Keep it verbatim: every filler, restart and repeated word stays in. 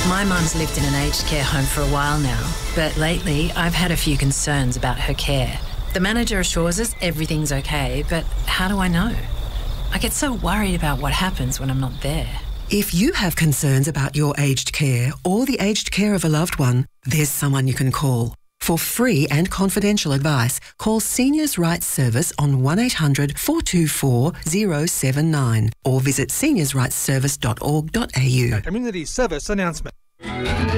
My mum's lived in an aged care home for a while now, but lately I've had a few concerns about her care. The manager assures us everything's okay, but how do I know? I get so worried about what happens when I'm not there. If you have concerns about your aged care or the aged care of a loved one, there's someone you can call. For free and confidential advice, call Seniors Rights Service on one eight hundred four two four zero seven nine or visit seniors rights service dot org dot a u. A community service announcement.